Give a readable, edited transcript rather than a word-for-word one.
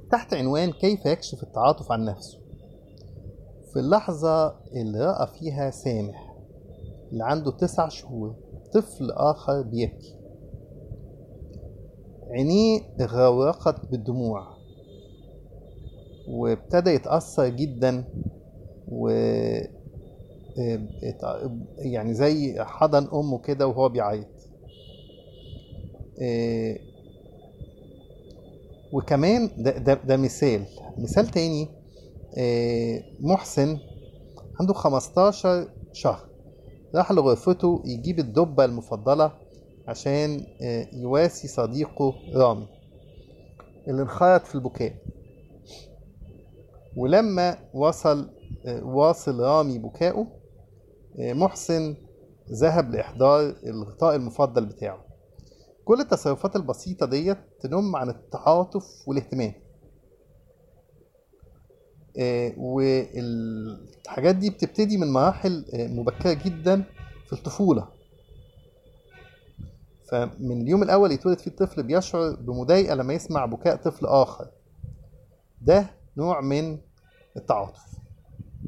تحت عنوان كيف يكشف التعاطف عن نفسه. في اللحظة اللي رأى فيها سامح اللي عنده 9 شهور طفل آخر بيبكي، عينيه غرقت بالدموع وابتدى يتأثر جدا، و يعني زي حضن أمه كده وهو بيعيط. وكمان ده مثال تاني. محسن عنده 15 شهر راح لغرفته يجيب الدبة المفضلة عشان يواسي صديقه رامي اللي انخرط في البكاء. ولما واصل رامي بكائه، محسن ذهب لإحضار الغطاء المفضل بتاعه. كل التصرفات البسيطة ديت تنم عن التعاطف والاهتمام. والحاجات دي بتبتدي من مراحل مبكرة جدا في الطفولة. فمن اليوم الأول يتولد فيه الطفل بيشعر بمضايقة لما يسمع بكاء طفل آخر. ده نوع من التعاطف.